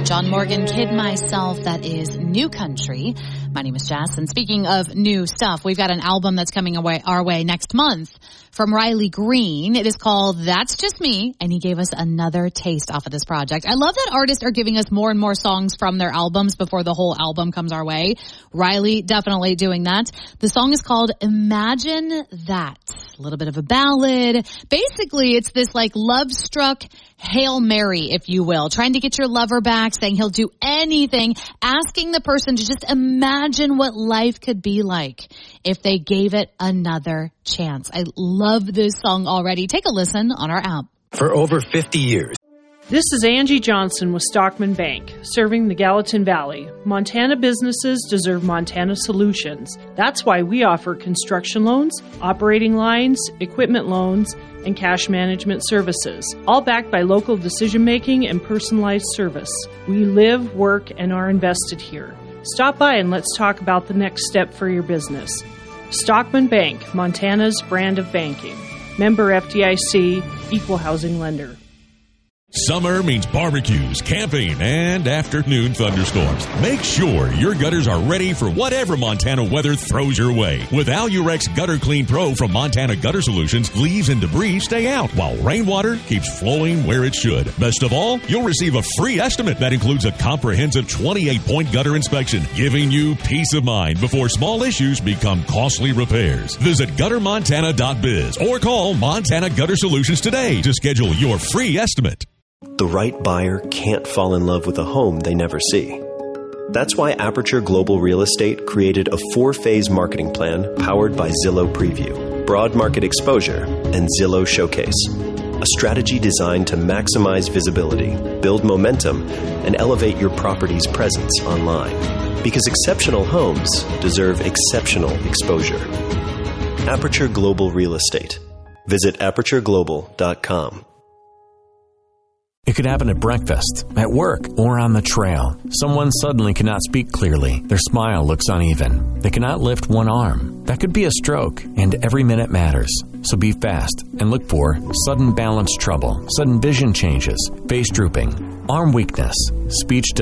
John Morgan, Kid Myself, that is New Country. My name is Jess, and speaking of new stuff, we've got an album that's coming our way next month from Riley Green. It is called That's Just Me, and he gave us another taste off of this project. I love that artists are giving us more and more songs from their albums before the whole album comes our way. Riley definitely doing that. The song is called Imagine That. A little bit of a ballad. Basically, it's this like love-struck Hail Mary, if you will, trying to get your lover back, saying he'll do anything, asking the person to just imagine what life could be like if they gave it another chance. I love this song already. Take a listen on our app. For over 50 years. This is Angie Johnson with Stockman Bank, serving the Gallatin Valley. Montana businesses deserve Montana solutions. That's why we offer construction loans, operating lines, equipment loans, and cash management services, all backed by local decision-making and personalized service. We live, work, and are invested here. Stop by and let's talk about the next step for your business. Stockman Bank, Montana's brand of banking. Member FDIC, Equal Housing Lender. Summer means barbecues, camping, and afternoon thunderstorms. Make sure your gutters are ready for whatever Montana weather throws your way. With Alurex Gutter Clean Pro from Montana Gutter Solutions, leaves and debris stay out while rainwater keeps flowing where it should. Best of all, you'll receive a free estimate that includes a comprehensive 28-point gutter inspection, giving you peace of mind before small issues become costly repairs. Visit guttermontana.biz or call Montana Gutter Solutions today to schedule your free estimate. The right buyer can't fall in love with a home they never see. That's why Aperture Global Real Estate created a 4-phase marketing plan powered by Zillow Preview, Broad Market Exposure, and Zillow Showcase. A strategy designed to maximize visibility, build momentum, and elevate your property's presence online. Because exceptional homes deserve exceptional exposure. Aperture Global Real Estate. Visit apertureglobal.com. It could happen at breakfast, at work, or on the trail. Someone suddenly cannot speak clearly. Their smile looks uneven. They cannot lift one arm. That could be a stroke, and every minute matters. So be fast and look for sudden balance trouble, sudden vision changes, face drooping, arm weakness, speech